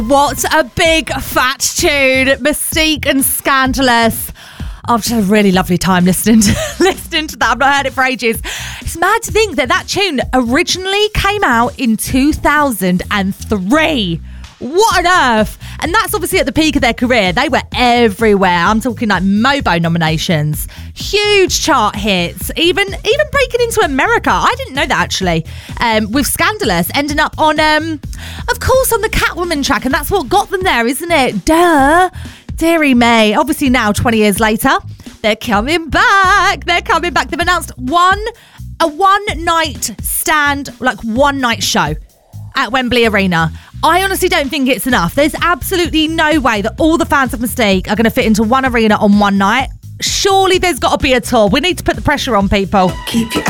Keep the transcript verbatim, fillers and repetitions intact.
What a big fat tune. Mystique and Scandalous. I've just had a really lovely time listening to, listening to that. I've not heard it for ages. It's mad to think that that tune originally came out in two thousand three. What on earth? And that's obviously at the peak of their career. They were everywhere. I'm talking like Mobo nominations, huge chart hits, even even breaking into America. I didn't know that actually. Um, with Scandalous ending up on, um, of course, on the Catwoman track, and that's what got them there, isn't it? Duh. Deary May. Obviously now, twenty years later, they're coming back. They're coming back. They've announced one a one night stand, like one night show at Wembley Arena. I honestly don't think it's enough. There's absolutely no way that all the fans of Mystique are going to fit into one arena on one night. Surely there's got to be a tour. We need to put the pressure on people. Keep your